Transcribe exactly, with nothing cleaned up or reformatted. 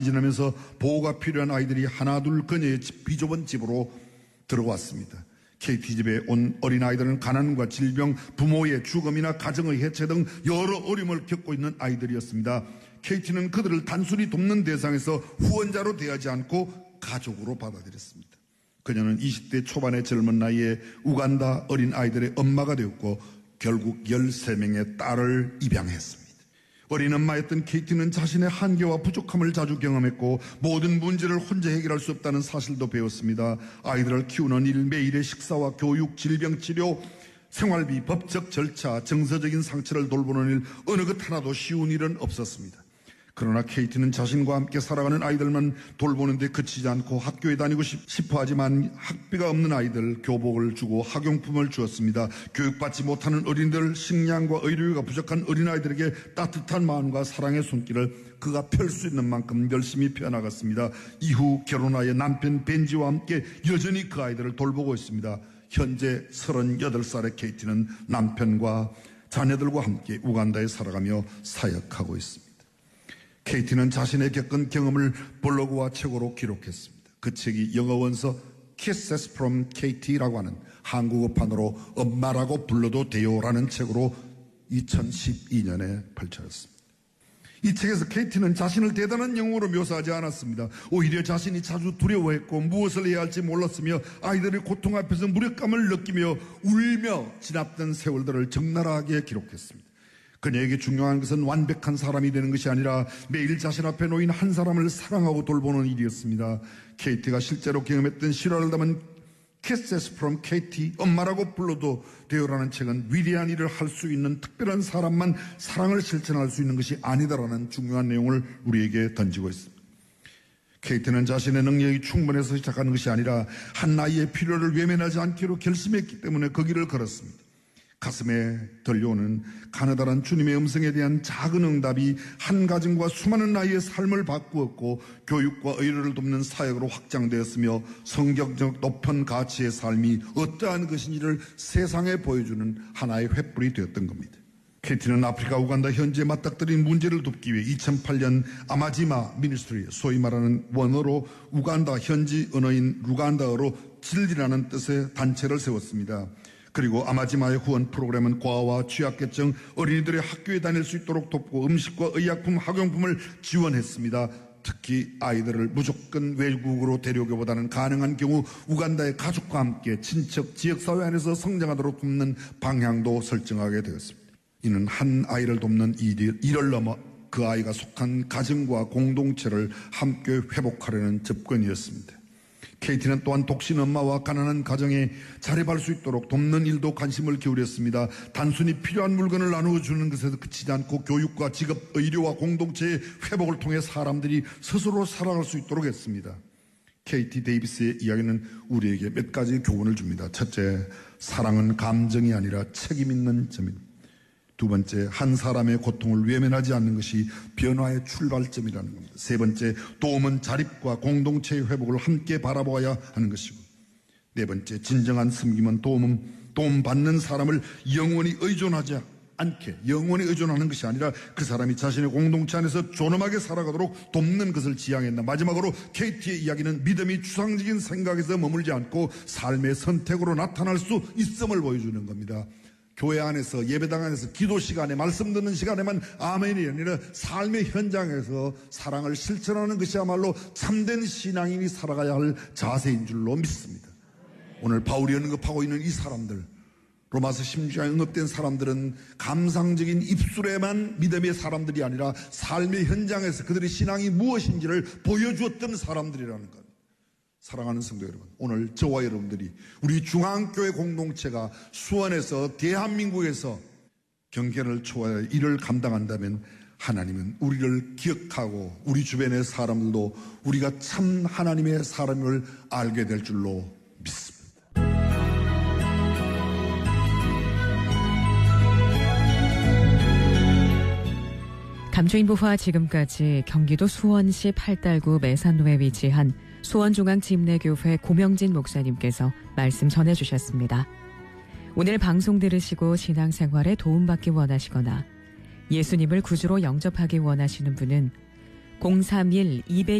지나면서 보호가 필요한 아이들이 하나둘 그녀의 비좁은 집으로 들어왔습니다. 케이티 집에 온 어린아이들은 가난과 질병, 부모의 죽음이나 가정의 해체 등 여러 어려움을 겪고 있는 아이들이었습니다. 케이티는 그들을 단순히 돕는 대상에서 후원자로 대하지 않고 가족으로 받아들였습니다. 그녀는 이십 대 초반의 젊은 나이에 우간다 어린아이들의 엄마가 되었고 결국 열세 명의 딸을 입양했습니다. 어린 엄마였던 케이티는 자신의 한계와 부족함을 자주 경험했고 모든 문제를 혼자 해결할 수 없다는 사실도 배웠습니다. 아이들을 키우는 일, 매일의 식사와 교육, 질병치료, 생활비, 법적 절차, 정서적인 상처를 돌보는 일, 어느 것 하나도 쉬운 일은 없었습니다. 그러나 케이티는 자신과 함께 살아가는 아이들만 돌보는 데 그치지 않고 학교에 다니고 싶어 하지만 학비가 없는 아이들 교복을 주고 학용품을 주었습니다. 교육받지 못하는 어린이들, 식량과 의료가 부족한 어린아이들에게 따뜻한 마음과 사랑의 손길을 그가 펼 수 있는 만큼 열심히 펴나갔습니다. 이후 결혼하여 남편 벤지와 함께 여전히 그 아이들을 돌보고 있습니다. 현재 서른여덟 살의 케이티는 남편과 자녀들과 함께 우간다에 살아가며 사역하고 있습니다. 케이티는 자신의 겪은 경험을 블로그와 책으로 기록했습니다. 그 책이 영어 원서 Kisses from Katie라고 하는 한국어판으로 엄마라고 불러도 돼요라는 책으로 이천십이 년에 펼쳐졌습니다. 이 책에서 케이티는 자신을 대단한 영웅으로 묘사하지 않았습니다. 오히려 자신이 자주 두려워했고 무엇을 해야 할지 몰랐으며 아이들의 고통 앞에서 무력감을 느끼며 울며 지났던 세월들을 적나라하게 기록했습니다. 그녀에게 중요한 것은 완벽한 사람이 되는 것이 아니라 매일 자신 앞에 놓인 한 사람을 사랑하고 돌보는 일이었습니다. 케이티가 실제로 경험했던 실화를 담은 Kisses from Katie, 엄마라고 불러도 돼요라는 책은 위대한 일을 할 수 있는 특별한 사람만 사랑을 실천할 수 있는 것이 아니다라는 중요한 내용을 우리에게 던지고 있습니다. 케이티는 자신의 능력이 충분해서 시작하는 것이 아니라 한 나이의 필요를 외면하지 않기로 결심했기 때문에 그 길을 걸었습니다. 가슴에 들려오는 가느다란 주님의 음성에 대한 작은 응답이 한 가정과 수많은 나이의 삶을 바꾸었고 교육과 의료를 돕는 사역으로 확장되었으며 성경적 높은 가치의 삶이 어떠한 것인지를 세상에 보여주는 하나의 횃불이 되었던 겁니다. 케이티는 아프리카 우간다 현지에 맞닥뜨린 문제를 돕기 위해 이천팔 년 아마지마 미니스트리, 소위 말하는 원어로 우간다 현지 언어인 루간다어로 진리라는 뜻의 단체를 세웠습니다. 그리고 아마지마의 후원 프로그램은 과와 취약계층 어린이들의 학교에 다닐 수 있도록 돕고 음식과 의약품, 학용품을 지원했습니다. 특히 아이들을 무조건 외국으로 데려오기보다는 가능한 경우 우간다의 가족과 함께 친척, 지역사회 안에서 성장하도록 돕는 방향도 설정하게 되었습니다. 이는 한 아이를 돕는 일을, 일을 넘어 그 아이가 속한 가정과 공동체를 함께 회복하려는 접근이었습니다. 케이티는 또한 독신 엄마와 가난한 가정에 자립할 수 있도록 돕는 일도 관심을 기울였습니다. 단순히 필요한 물건을 나누어 주는 것에서 그치지 않고 교육과 직업, 의료와 공동체의 회복을 통해 사람들이 스스로 살아갈 수 있도록 했습니다. 케이티 데이비스의 이야기는 우리에게 몇 가지 교훈을 줍니다. 첫째, 사랑은 감정이 아니라 책임 있는 점입니다. 두 번째, 한 사람의 고통을 외면하지 않는 것이 변화의 출발점이라는 겁니다. 세 번째, 도움은 자립과 공동체의 회복을 함께 바라보아야 하는 것이고, 네 번째, 진정한 섬김은 도움은 도움 받는 사람을 영원히 의존하지 않게, 영원히 의존하는 것이 아니라 그 사람이 자신의 공동체 안에서 존엄하게 살아가도록 돕는 것을 지향했다. 마지막으로 케이티의 이야기는 믿음이 추상적인 생각에서 머물지 않고 삶의 선택으로 나타날 수 있음을 보여주는 겁니다. 교회 안에서, 예배당 안에서, 기도 시간에, 말씀 듣는 시간에만 아멘이 아니라 삶의 현장에서 사랑을 실천하는 것이야말로 참된 신앙인이 살아가야 할 자세인 줄로 믿습니다. 오늘 바울이 언급하고 있는 이 사람들, 로마서 십육 장에 언급된 사람들은 감상적인 입술에만 믿음의 사람들이 아니라 삶의 현장에서 그들의 신앙이 무엇인지를 보여주었던 사람들이라는 것. 사랑하는 성도 여러분, 오늘 저와 여러분들이 우리 중앙교회 공동체가 수원에서 대한민국에서 경계를 초월해 일을 감당한다면 하나님은 우리를 기억하고 우리 주변의 사람들도 우리가 참 하나님의 사람을 알게 될 줄로 믿습니다. 감초인보화 지금까지 경기도 수원시 팔달구 매산로에 위치한 수원중앙집례교회 고명진 목사님께서 말씀 전해주셨습니다. 오늘 방송 들으시고 신앙생활에 도움받기 원하시거나 예수님을 구주로 영접하기 원하시는 분은 공삼일 이백